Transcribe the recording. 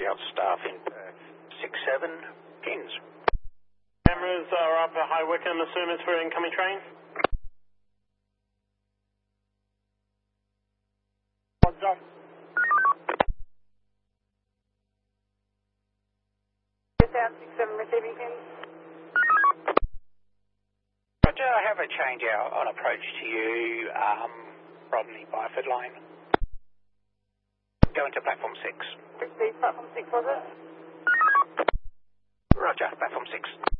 out staff in 6-7 pins. Cameras are up at High Wycombe, assume it's for incoming train. Roger. South 6-7 receiving pins. Roger, I have a change out on approach to you from the Byford line. Go into platform 6. Receive platform 6, was it? Roger, platform 6.